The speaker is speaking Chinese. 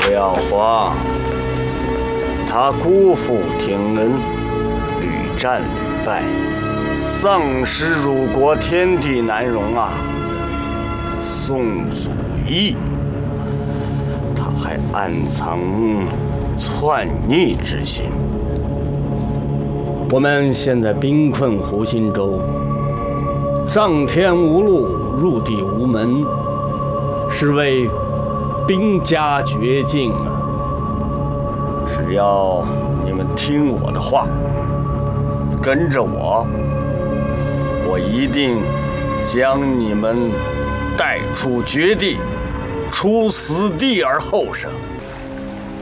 不要慌，他辜负天恩，屡战屡败，丧失辱国，天地难容啊！宋祖义，他还暗藏篡逆之心。我们现在兵困湖心洲，上天无路，入地无门，是为兵家绝境啊！只要你们听我的话，跟着我，我一定将你们带出绝地，出死地而后生。